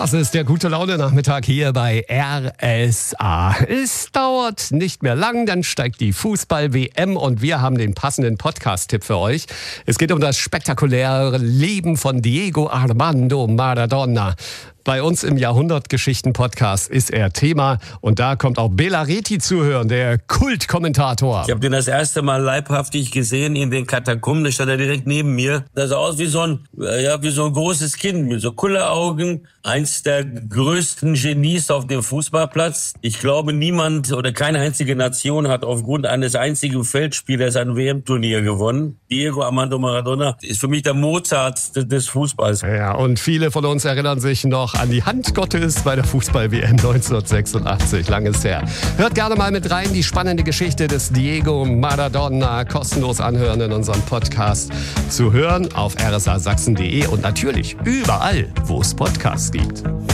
Das ist der Gute-Laune-Nachmittag hier bei RSA. Es dauert nicht mehr lang, dann steigt die Fußball-WM und wir haben den passenden Podcast-Tipp für euch. Es geht um das spektakuläre Leben von Diego Armando Maradona. Bei uns im Jahrhundertgeschichten-Podcast ist er Thema und da kommt auch Bela Reti zu hören, der Kultkommentator. Ich habe den das erste Mal leibhaftig gesehen in den Katakomben, da stand er direkt neben mir. Das sah aus wie so ein großes Kind mit so Kulleraugen. Eins der größten Genies auf dem Fußballplatz. Ich glaube, niemand oder keine einzige Nation hat aufgrund eines einzigen Feldspielers ein WM-Turnier gewonnen. Diego Armando Maradona ist für mich der Mozart des Fußballs. Ja, und viele von uns erinnern sich noch an die Hand Gottes bei der Fußball-WM 1986. Lang ist her. Hört gerne mal mit rein, die spannende Geschichte des Diego Maradona kostenlos anhören in unserem Podcast. Zu hören auf rsasachsen.de und natürlich überall, wo es Podcasts gibt.